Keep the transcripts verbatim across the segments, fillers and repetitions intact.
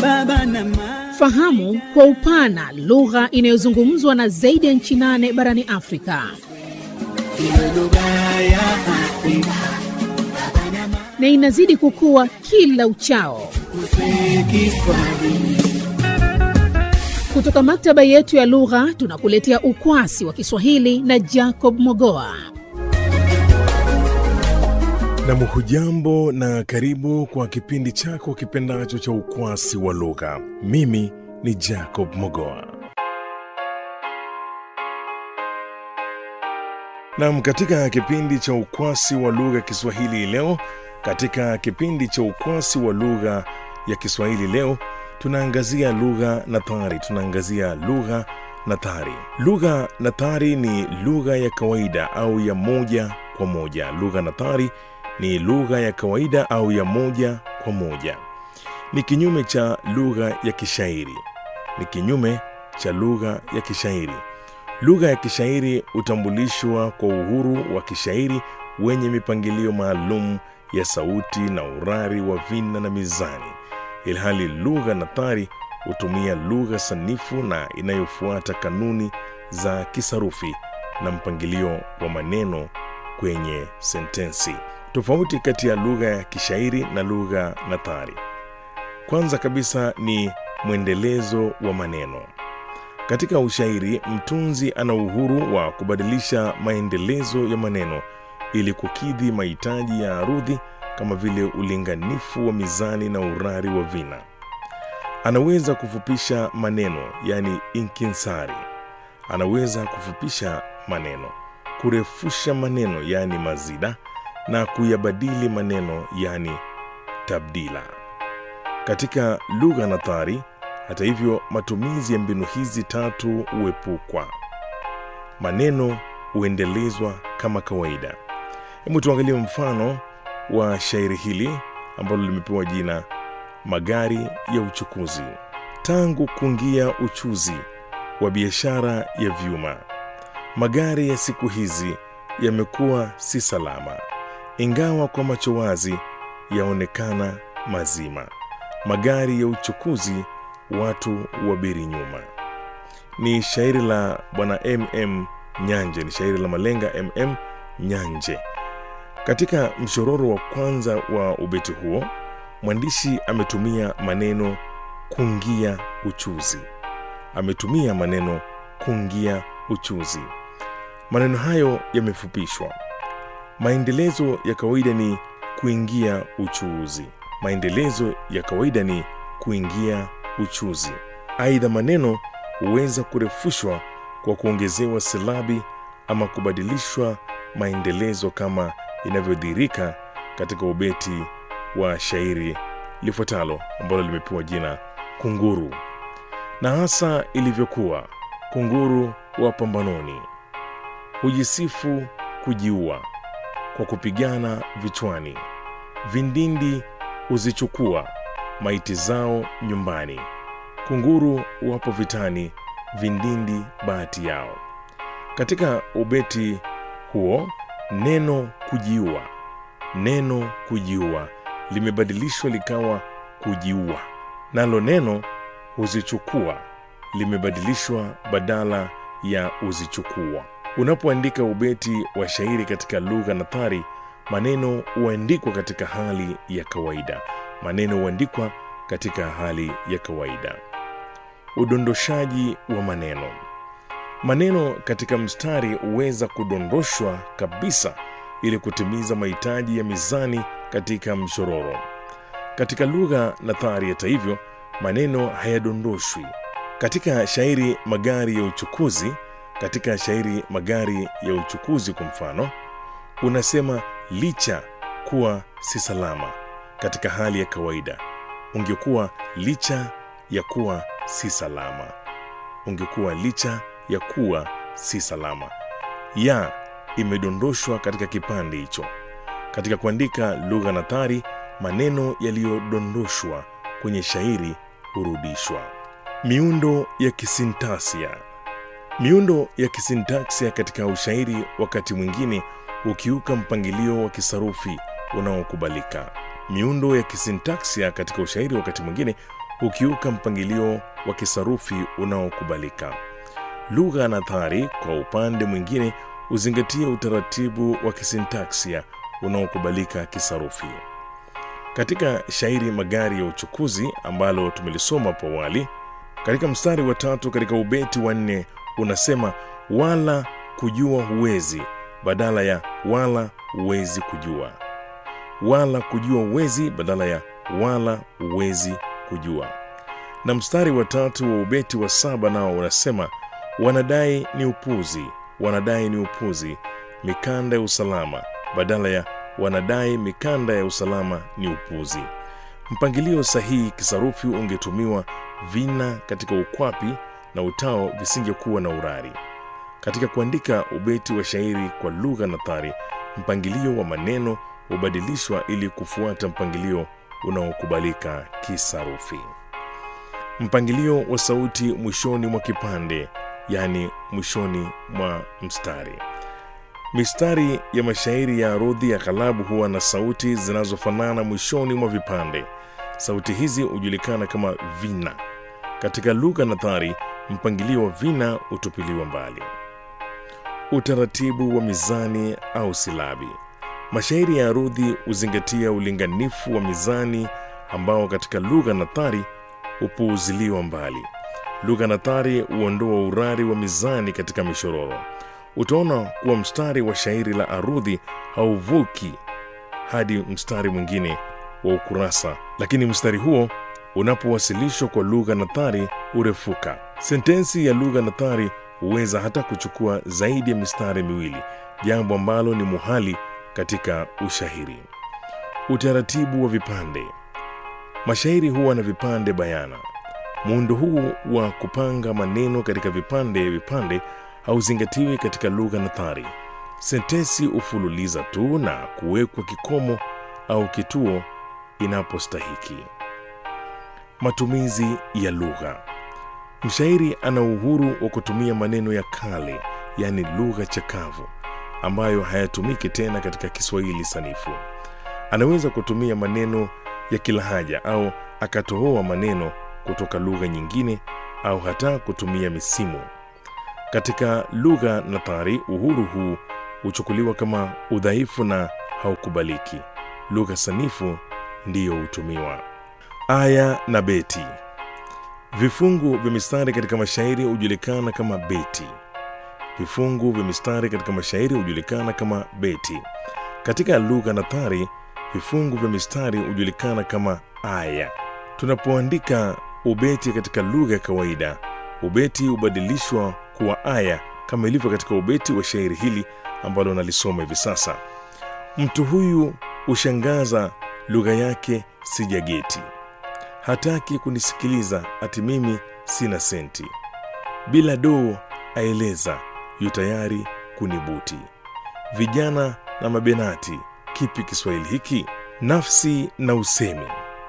baba na mama. Fahamu kwa upana lugha inayozungumzwa na zaidi ya nchi nane barani Afrika. Iwe lugha ya Afrika. Na inazidi kukua kila uchao. Kutoka maktaba yetu ya lugha tunakuletea ukwasi wa Kiswahili na Jacob Mogoa. Na mhujambo na karibu kwa kipindi chako kipendacho cha ukwasi wa lugha. Mimi ni Jacob Mogoa. Na katika kipindi cha ukwasi wa lugha Kiswahili leo, katika kipindi cha ukwasi wa lugha ya Kiswahili leo, tunaangazia lugha nathari, tunaangazia lugha nathari. Lugha nathari ni lugha ya kawaida au ya moja kwa moja. Lugha nathari ni lugha ya kawaida au ya moja kwa moja. Ni kinyume cha lugha ya kishairi. Ni kinyume cha lugha ya kishairi. Lugha ya kishairi hutambulishwa kwa uhuru wa kishairi wenye mipangilio maalum ya sauti na urari wa vina na mizani, ilhali lugha nathari hutumia lugha sanifu na inayofuata kanuni za kisarufi na mpangilio wa maneno kwenye sentensi. Tofauti kati ya lugha ya kishairi na lugha nathari. Kwanza kabisa ni mwendelezo wa maneno. Katika ushairi, mtunzi ana uhuru wa kubadilisha maendelezo ya maneno ili kukidhi mahitaji ya arudhi kama vile ulinganifu wa mizani na urari wa vina. Anaweza kufupisha maneno, yani inkinsari. Anaweza kufupisha maneno, kurefusha maneno, yani mazida, na kuyabadili maneno, yani tabdila. Katika lugha nathari, hata hivyo, matumizi ya mbinu hizi tatu huepukwa. Maneno huendelezwa kama kawaida. Hebu tuangalie mfano wa shairi hili ambalo limepewa jina Magari ya Uchukuzi. Tangu kuingia uchuzi wa biashara ya vyuma, magari ya siku hizi yamekuwa si salama, ingawa kwa macho wazi yaonekana mazima. Magari ya uchukuzi, watu wabiri nyuma. Ni shairi la bwana M M Nyanje, ni shairi la malenga M M Nyanje. Katika mshororo wa kwanza wa ubeti huo, mwandishi ametumia maneno kungia uchuzi. Ametumia maneno kungia uchuzi. Maneno hayo yamefupishwa. Maendelezo ya kawaida ni kuingia uchuzi. Maendelezo ya kawaida ni kuingia uchuzi. Aidha, maneno huweza kurefushwa kwa kuongezewa silabi ama kubadilishwa maendelezo kama inavyodhihirika katika ubeti wa shairi lifuatalo ambalo limepewa jina Kunguru. Na hasa ilivyokuwa kunguru wa pambanoni, hujisifu kujiua kwa kupigana vichwani, vindindi huzichukua maiti zao nyumbani. Kunguru wapo vitani, vindindi bahati yao. Katika ubeti huo, neno kujiua, neno kujiua limebadilishwa likawa kujiua. Nalo neno huzichukua limebadilishwa badala ya uzichukua. Unapoandika ubeti wa shairi katika lugha nathari, maneno huandikwa katika hali ya kawaida. Maneno huandikwa katika hali ya kawaida. Udondoshaji wa maneno. Maneno katika mstari huweza kudondoshwa kabisa ili kutimiza mahitaji ya mizani katika mshororo. Katika lugha nathari, hata hivyo, maneno hayadondoshwi. Katika shairi Magari ya Uchukuzi, katika shairi Magari ya Uchukuzi kwa mfano, unasema licha kuwa si salama. Katika hali ya kawaida ungekuwa licha ya kuwa si salama. Ungekuwa licha ya kuwa si salama. Ya imedondoshwa katika kipande hicho. Katika kuandika lugha nathari, maneno yaliyodondoshwa kwenye shairi hurudishwa. Miundo ya kisintaksia. Miundo ya kisintaksia katika ushairi wakati mwingine hukiuka mpangilio wa kisarufi unaokubalika. Miundo ya kisintaksia katika ushairi wakati mwingine hukiuka mpangilio wa kisarufi unaokubalika. Lugha nathari kwa upande mwingine huzingatia utaratibu wa kisintaksia unaokubalika kisarufi. Katika shairi Magari ya Uchukuzi ambalo tumelisoma hapo awali, katika mstari wa tatu katika ubeti wa nne unasema wala kujua huwezi badala ya wala huwezi kujua. Wala kujua huwezi badala ya wala huwezi kujua. Na mstari wa tatu wa ubeti wa saba nao unasema wanadai ni upuzi, wanadai ni upuzi mikanda ya usalama badala ya wanadai mikanda ya usalama ni upuzi. Mpangilio sahihi kisarufi ungetumiwa vina katika ukwapi na utao visingekuwa na urari. Katika kuandika ubeti wa shairi kwa lugha nathari, mpangilio wa maneno hubadilishwa ili kufuata mpangilio unaokubalika kisarufi. Mpangilio wa sauti mwishoni mwa kipande, yani mwishoni mwa mstari. Mistari ya mashairi ya arudhi ya ghalabu huwa na sauti zinazofanana mwishoni mwa vipande. Sauti hizi hujulikana kama vina. Katika lugha nathari, mpangilio wa vina hutupiliwa mbali. Utaratibu wa mizani au silabi. Mashairi ya arudhi huzingatia ulinganifu wa mizani ambao katika lugha nathari hupuuziliwa mbali. Lugha nathari huondoa urari wa mizani katika mishororo. Utaona kuwa mstari wa shairi la arudhi hauvuki hadi mstari mwingine wa ukurasa, lakini mstari huo unapowasilishwa kwa lugha nathari urefuka. Sentensi ya lugha nathari huweza hata kuchukua zaidi ya mistari miwili, jambo ambalo ni muhali katika ushairi. Utaratibu wa vipande. Mashairi huwa na vipande bayana. Muundo huu wa kupanga maneno katika vipande vipande hauzingatiwi katika lugha nathari. Sentensi ufululiza tu na kuwekwa kikomo au kituo inapostahiki. Matumizi ya lugha. Mshairi ana uhuru wa kutumia maneno ya kale, yani lugha chakavu, ambayo hayatumiki tena katika Kiswahili sanifu. Anaweza kutumia maneno ya kilahaja au akatohoa maneno kutoka lugha nyingine au hata kutumia misimu. Katika lugha nathari, uhuru huu huchukuliwa kama udhaifu na haukubaliki. Lugha sanifu ndiyo hutumiwa. Aya na beti. Vifungu vya mistari katika mashairi hujulikana kama beti. Vifungu vya mistari katika mashairi hujulikana kama beti. Katika lugha nathari, vifungu vya mistari hujulikana kama aya. Tunapoandika ubeti katika lugha ya kawaida, ubeti hubadilishwa kuwa aya kama ilivyo katika ubeti wa shairi hili ambalo nalisoma hivi sasa. Mtu huyu ushangaza, lugha yake sijageti. Hataki kunisikiliza, ati mimi sina senti. Bila doo aeleza, yu tayari kunibuti. Vijana na mabenati, kipi Kiswahili hiki? Nafsi na usemi.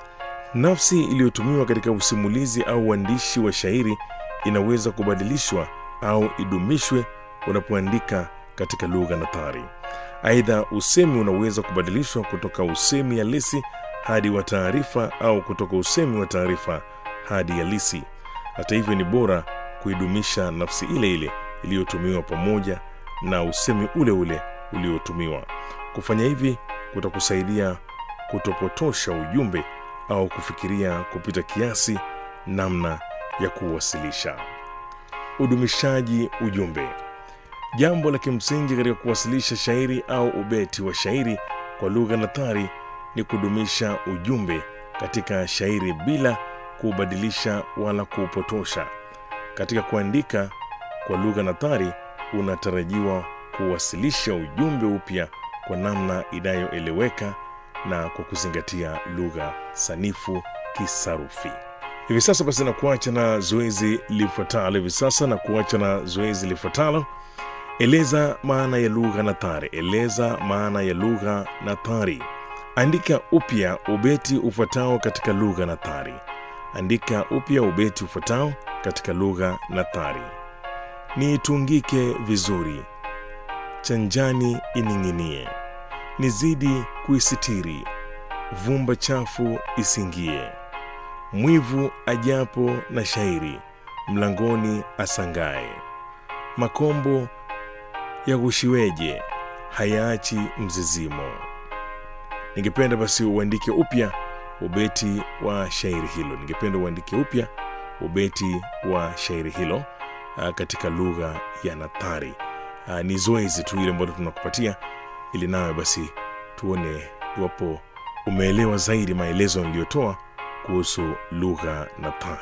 Nafsi iliyotumiwa katika usimulizi au uandishi wa shairi inaweza kubadilishwa au idumishwe unapoandika katika lugha nathari. Aidha, usemi unaweza kubadilishwa kutoka usemi halisi hadi wa taarifa au kutoka usemi wa taarifa hadi halisi. Hata hivyo, ni bora kuidumisha nafsi ile ile iliyotumiwa pamoja na usemi ule ule uliotumiwa. Kufanya hivi kutakusaidia kutopotosha ujumbe au kufikiria kupita kiasi namna ya kuwasilisha. Udumishaji ujumbe. Jambo la kimsingi katika kuwasilisha shairi au ubeti wa shairi kwa lugha nathari ni kudumisha ujumbe katika shairi bila kubadilisha wala kuupotosha. Katika kuandika kwa lugha nathari, unatarajiwa kuwasilisha ujumbe upya kwa namna inayoeleweka na kwa kuzingatia lugha sanifu kisarufi. Hivi sasa basi na kuacha na zoezi lifuatalo hivi sasa na kuacha na zoezi lifuatalo. Eleza maana ya lugha nathari. Eleza maana ya lugha nathari. Andika upya ubeti ufuatao katika lugha nathari. Andika upya ubeti ufuatao katika lugha nathari. Niitungike vizuri, chanjani ining'inie, nizidi kuisitiri, vumba chafu isingie, Mwivu ajapo na shairi, mlangoni asangae. Makombo ya gushiweje, hayaachi mzizimo. Ningependa basi uandike upya ubeti wa shairi hilo. Ningependa uandike upya ubeti wa shairi hilo uh, katika lugha ya nathari. Uh, ni zoezi tu ile ambalo tunakupatia ili nawe basi tuone iwapo umeelewa zaidi maelezo niliyotoa kuhusu lugha nathari.